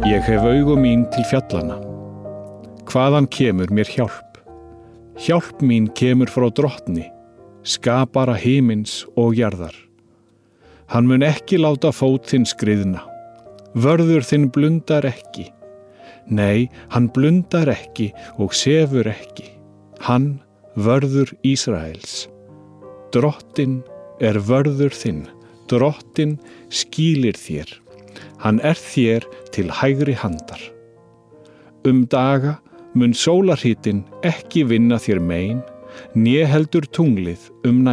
Ég hef augu mín til fjallana. Hvaðan kemur mér hjálp? Hjálp mín kemur frá Drottni, skapara himins og jarðar. Hann mun ekki láta fót þinn skriðna. Vörður þinn blundar ekki. Nei, hann blundar ekki og sefur ekki. Hann, vörður Ísraels. Drottinn er vörður þinn. Drottinn skýlir þér. Hann er þér til hægri handar. Daga mun sólarhitinn ekki vinna þér mein, né heldur tunglið nætur.